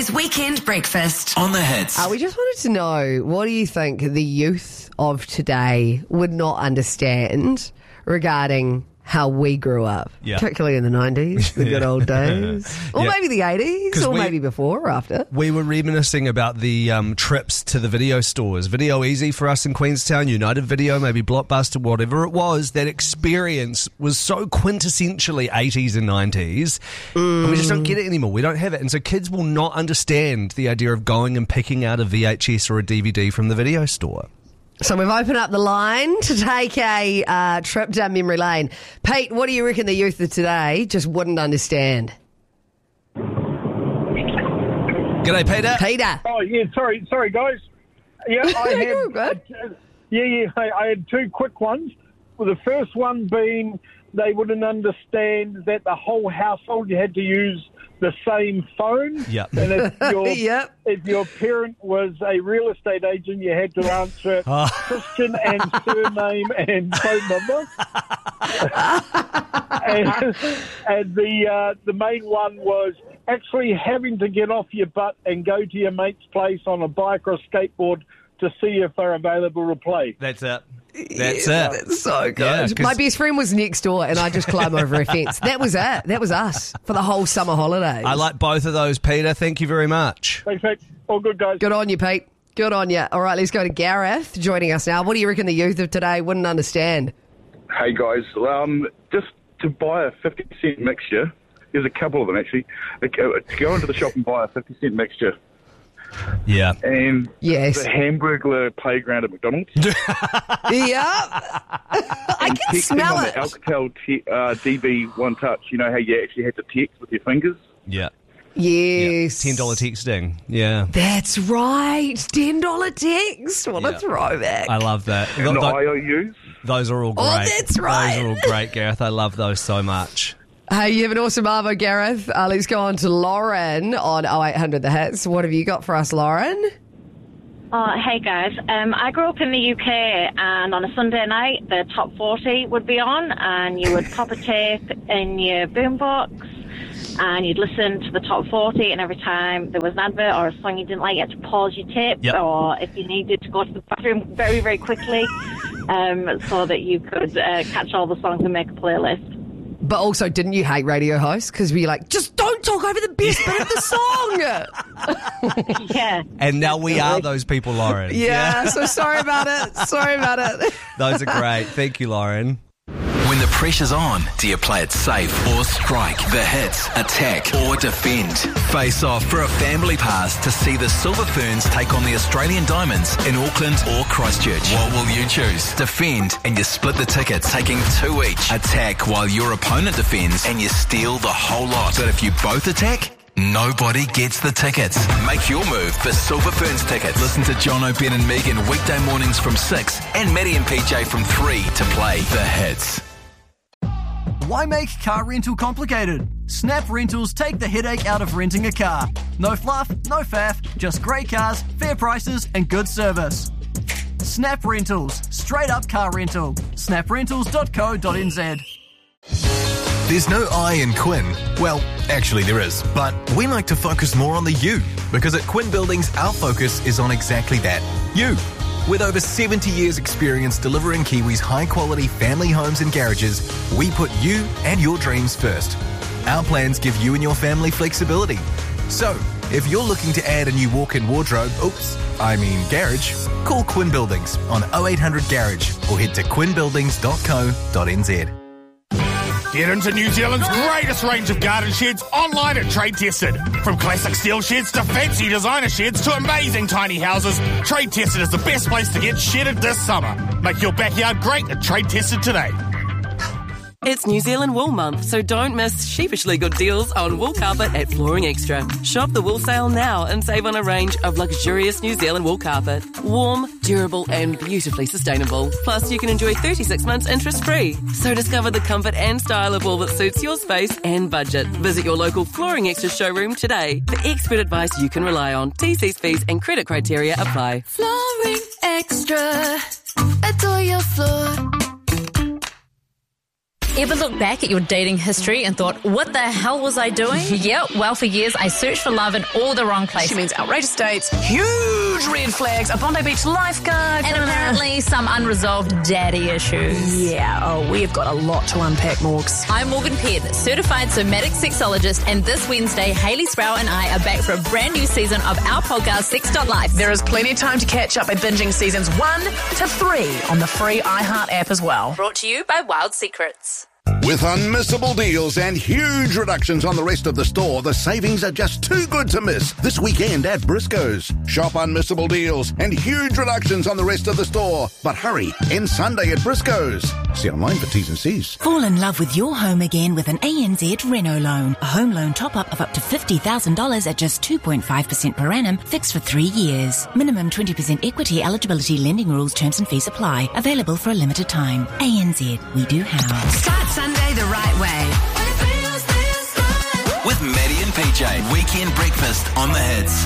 Pizzagate Weekend Breakfast On the Hits. We just wanted to know, what do you think the youth of today would not understand regarding how we grew up, particularly in the 90s, the good old days, or maybe the 80s, or maybe before or after. We were reminiscing about the trips to the video stores. Video Easy for us in Queenstown, United Video, maybe Blockbuster, whatever it was. That experience was so quintessentially 80s and 90s, and we just don't get it anymore. We don't have it. And so kids will not understand the idea of going and picking out a VHS or a DVD from the video store. So we've opened up the line to take a trip down memory lane. Pete, what do you reckon the youth of today just wouldn't understand? G'day, Peter. Peter. Oh, yeah, sorry, guys. Yeah, I had two quick ones. Well, the first one being they wouldn't understand that the whole household, you had to use the same phone. Yep. And if your parent was a real estate agent, you had to answer Christian and surname and phone number. and the main one was actually having to get off your butt and go to your mate's place on a bike or a skateboard to see if they're available to play. That's it. That's so good. My best friend was next door and I just climbed over a fence. That was it. That was us for the whole summer holidays. I like both of those, Peter. Thank you very much. Thanks, mate. All good, guys. Good on you, Pete. Good on you. All right, let's go to Gareth joining us now. What do you reckon the youth of today wouldn't understand? Hey, guys. Just to buy a 50-cent mixture, there's a couple of them, actually. To go into the shop and buy a 50-cent mixture. Yeah. And yes, the Hamburglar playground at McDonald's. Yeah. I can smell it. The Alcatel DB One Touch, you know how you actually had to text with your fingers? Yeah. Yes. $10 texting. Yeah. That's right. $10 text. What a throwback. I love that. And the IOUs. Those are all great. Oh, that's right. Those are all great, Gareth. I love those so much. Hey, you have an awesome arvo, Gareth. Let's go on to Lauren on 0800 The Hits. What have you got for us, Lauren? Hey guys, I grew up in the UK, and on a Sunday night the top 40 would be on, and you would pop a tape in your boombox and you'd listen to the top 40, and every time there was an advert or a song you didn't like, you had to pause your tape, or if you needed to go to the bathroom very, very quickly so that you could catch all the songs and make a playlist. But also, didn't you hate radio hosts? Because we like, just don't talk over the best bit of the song. Yeah. And now we are those people, Lauren. Yeah, so sorry about it. Those are great. Thank you, Lauren. When the pressure's on, do you play it safe or strike? The Hits, attack or defend? Face off for a family pass to see the Silver Ferns take on the Australian Diamonds in Auckland or Christchurch. What will you choose? Defend and you split the tickets, taking 2 each. Attack while your opponent defends and you steal the whole lot. But if you both attack, nobody gets the tickets. Make your move for Silver Ferns tickets. Listen to Jono, Ben and Megan weekday mornings from 6 and Maddie and PJ from 3 to play The Hits. Why make car rental complicated? Snap Rentals take the headache out of renting a car. No fluff, no faff, just great cars, fair prices and good service. Snap Rentals, straight up car rental. snaprentals.co.nz. There's no I in Quinn. Well, actually there is, but we like to focus more on the you, because at Quinn Buildings our focus is on exactly that, you. With over 70 years experience delivering Kiwis high-quality family homes and garages, we put you and your dreams first. Our plans give you and your family flexibility. So, if you're looking to add a new walk-in wardrobe, garage, call Quinn Buildings on 0800 Garage or head to quinnbuildings.co.nz. Get into New Zealand's greatest range of garden sheds online at Trade Tested. From classic steel sheds to fancy designer sheds to amazing tiny houses, Trade Tested is the best place to get shedded this summer. Make your backyard great at Trade Tested today. It's New Zealand Wool Month, so don't miss sheepishly good deals on wool carpet at Flooring Extra. Shop the wool sale now and save on a range of luxurious New Zealand wool carpet. Warm, durable and beautifully sustainable. Plus, you can enjoy 36 months interest-free. So discover the comfort and style of wool that suits your space and budget. Visit your local Flooring Extra showroom today for expert advice you can rely on. TC's fees and credit criteria apply. Flooring Extra. Adore your floor. Ever look back at your dating history and thought, what the hell was I doing? Yep, well, for years I searched for love in all the wrong places. She means outrageous dates, huge red flags, a Bondi Beach lifeguard. And apparently some unresolved daddy issues. Yeah, we've got a lot to unpack, Morgs. I'm Morgan Peard, certified somatic sexologist, and this Wednesday, Hayley Sproul and I are back for a brand new season of our podcast, Sex.Life. There is plenty of time to catch up by binging seasons 1 to 3 on the free iHeart app as well. Brought to you by Wild Secrets. With unmissable deals and huge reductions on the rest of the store, the savings are just too good to miss this weekend at Briscoe's. Shop unmissable deals and huge reductions on the rest of the store. But hurry, end Sunday at Briscoe's. See online for T's and C's. Fall in love with your home again with an ANZ Reno loan. A home loan top-up of up to $50,000 at just 2.5% per annum, fixed for 3 years. Minimum 20% equity eligibility, lending rules, terms and fees apply. Available for a limited time. ANZ, we do house. Start Sunday the right way. With Maddie and PJ, Weekend Breakfast on the Hits.